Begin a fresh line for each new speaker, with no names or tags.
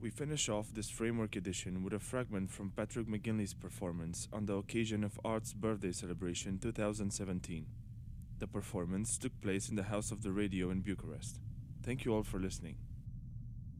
We finish off this framework edition with a fragment from Patrick McGinley's performance on the occasion of Art's birthday celebration 2017. The performance took place in the House of the Radio in Bucharest. Thank you all for listening.